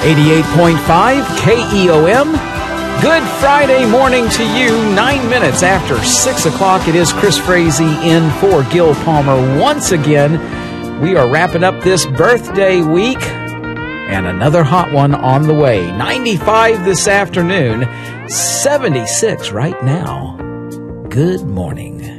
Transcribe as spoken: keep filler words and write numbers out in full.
eighty-eight point five K E O M. Good Friday morning to you. Nine minutes after six o'clock. It is Chris Frazee in for Gil Palmer once again. We are wrapping up this birthday week and another hot one on the way. ninety-five this afternoon, seventy-six right now. Good morning.